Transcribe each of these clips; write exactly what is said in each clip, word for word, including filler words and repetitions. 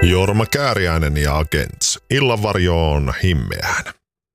Jorma Kääriäinen ja Agents. Illanvarjoon himmeään.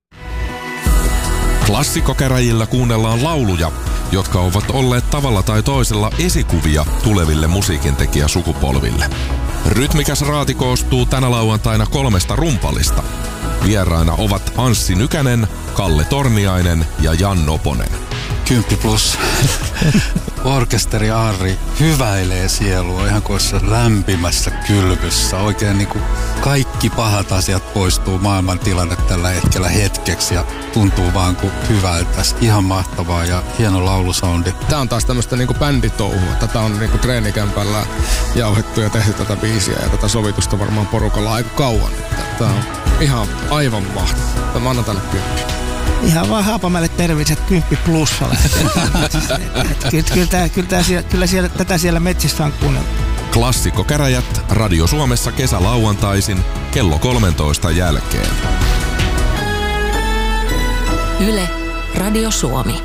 Klassikkokäräjillä kuunnellaan lauluja, jotka ovat olleet tavalla tai toisella esikuvia tuleville musiikintekijäsukupolville. Rytmikäs raati koostuu tänä lauantaina kolmesta rumpalista. Vieraina ovat Anssi Nykänen, Kalle Torniainen ja Jan Noponen. Kymppi plus. Orkesteri Arri hyväilee sielua ihan kuin lämpimässä kylpyssä. Oikein niin kuin kaikki pahat asiat poistuu maailman tilanne tällä hetkellä hetkeksi ja tuntuu vaan kuin hyvältä. Ihan mahtavaa ja hieno laulusoundi. Tää on taas tämmöistä niinku bänditouhua. Tätä on niinku treenikämpällä jauhettu ja tehty tätä biisiä ja tätä sovitusta varmaan porukalla aika kauan. Tää on ihan aivan mahtavaa. Mä annan tälle kymppi. Ihan vaan Haapamäelle terveiset kymppi plussa lähtee. kyllä, kyllä, kyllä, siellä, kyllä siellä, tätä siellä metsissä on kuunneltu. Klassikkokäräjät Radio Suomessa kesälauantaisin kello kolmentoista jälkeen. Yle, Radio Suomi.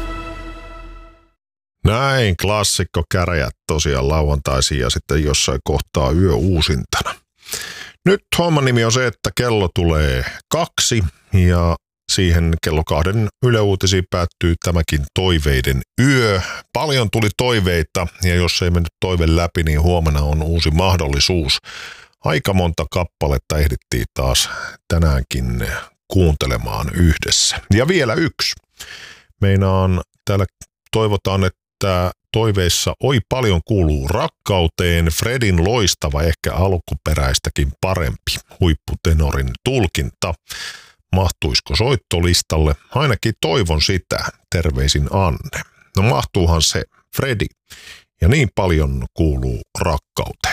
Näin, klassikkokäräjät tosiaan lauantaisin ja sitten jossain kohtaa yö uusintana. Nyt homman nimi on se, että kello tulee kaksi ja siihen kello kahden Yle Uutisiin päättyy tämäkin toiveiden yö. Paljon tuli toiveita ja jos ei mennyt toive läpi, niin huomenna on uusi mahdollisuus. Aika monta kappaletta ehdittiin taas tänäänkin kuuntelemaan yhdessä. Ja vielä yksi. Meinaan täällä toivotaan, että toiveissa oi paljon kuuluu rakkauteen. Fredin loistava, ehkä alkuperäistäkin parempi huipputenorin tulkinta. Mahtuisiko soittolistalle? Ainakin toivon sitä. Terveisin Anne. No mahtuuhan se. Fredi. Ja niin paljon kuuluu rakkauteen.